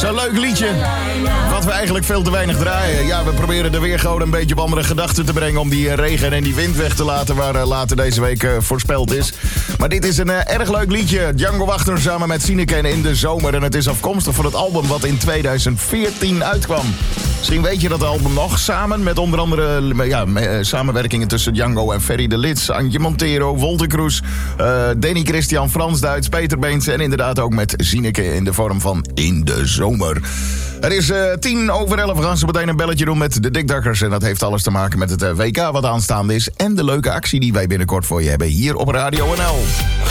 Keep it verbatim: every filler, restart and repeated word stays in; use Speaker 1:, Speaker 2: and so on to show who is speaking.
Speaker 1: Zo'n leuk liedje. Wat we eigenlijk veel te weinig draaien. Ja, we proberen er weer gewoon een beetje op andere gedachten te brengen... om die regen en die wind weg te laten... waar uh, later deze week uh, voorspeld is. Maar dit is een uh, erg leuk liedje. Django Wachter samen met Sineke en In de Zomer. En het is afkomstig van het album wat in tweeduizend veertien uitkwam. Misschien weet je dat album nog. Samen met onder andere ja, samenwerkingen tussen Django en Ferry de Lits... Antje Montero, Wolter Kroes, uh, Danny Christian, Frans Duits, Peter Beens... en inderdaad ook met Sineke in de vorm van In de Zomer. Het is uh, tien over elf. We gaan zo meteen een belletje doen met de Dikdakkers. En dat heeft alles te maken met het uh, W K wat aanstaande is... en de leuke actie die wij binnenkort voor je hebben hier op Radio N L.